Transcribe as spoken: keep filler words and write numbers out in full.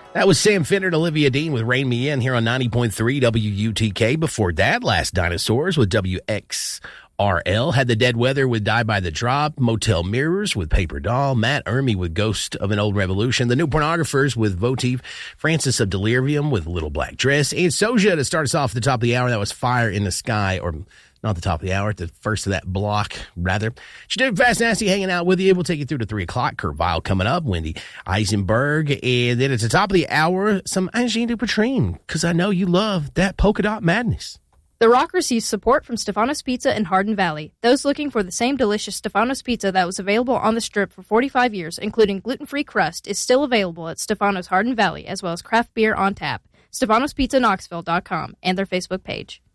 That was Sam Fender and Olivia Dean with Rain Me In here on ninety point three W U T K. Before that, Last Dinosaurs with W X R L. Had the Dead Weather with Die by the Drop. Motel Mirrors with Paper Doll. Matt Ermey with Ghost of an Old Revolution. The New Pornographers with Votive. Francis of Delirium with Little Black Dress. And Soja to start us off at the top of the hour. That was Fire in the Sky, or not the top of the hour, at the first of that block, rather. She did Fast Nasty hanging out with you. We'll take you through to three o'clock. Kurt Vile coming up. Wendy Eisenberg. And then at the top of the hour, some Angine Dupatrine, because I know you love that polka dot madness. The Rock receives support from Stefanos Pizza in Hardin Valley. Those looking for the same delicious Stefanos Pizza that was available on the Strip for forty-five years, including gluten-free crust, is still available at Stefanos Hardin Valley, as well as craft beer on tap. Stefanos Pizza Knoxville dot com and their Facebook page.